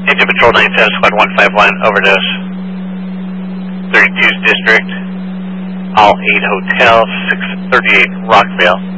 Engine Patrol 97 Squad 151, overdose. 32's District, all 8 Hotel, 638 Rockville.